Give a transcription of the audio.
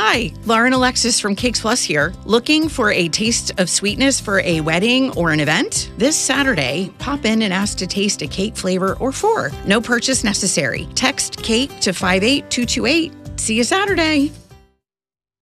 Hi, Lauren Alexis from Cakes Plus here. Looking for a taste of sweetness for a wedding or an event? This Saturday, pop in and ask to taste a cake flavor or four. No purchase necessary. Text CAKE to 58228. See you Saturday.